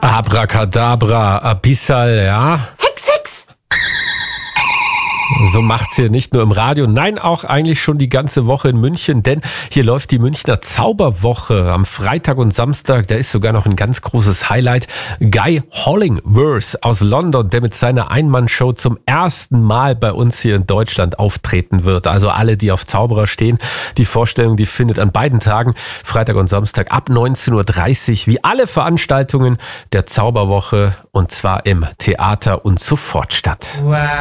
Abracadabra, Abyssal, ja. Hex, Hex! So macht's hier nicht nur im Radio, nein, auch eigentlich schon die ganze Woche in München, denn hier läuft die Münchner Zauberwoche am Freitag und Samstag. Da ist sogar noch ein ganz großes Highlight. Guy Hollingworth aus London, der mit seiner Ein-Mann-Show zum ersten Mal bei uns hier in Deutschland auftreten wird. Also alle, die auf Zauberer stehen, die Vorstellung, die findet an beiden Tagen, Freitag und Samstag, ab 19.30 Uhr, wie alle Veranstaltungen der Zauberwoche, und zwar im Theater und sofort statt. Wow.